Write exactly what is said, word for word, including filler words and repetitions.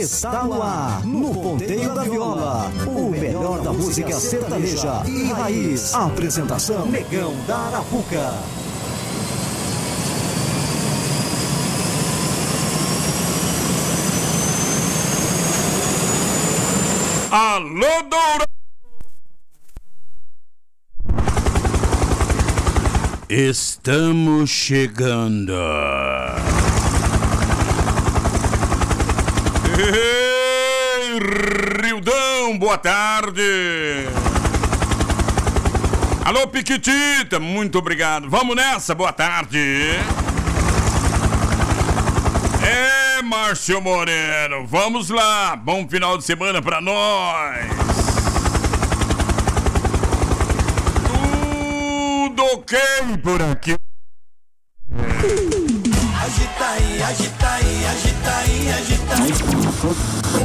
está no ar, no Ponteio da Viola, o melhor da música sertaneja e raiz. Apresentação Negão da Arapuca. Alô, Dourado! Estamos chegando. Ei, Rildão, boa tarde. Alô, Piquitita, muito obrigado. Vamos nessa, boa tarde. É, Márcio Moreno, vamos lá. Bom final de semana pra nós. Tudo ok por aqui. Agita aí, agita aí, agita aí, agita aí.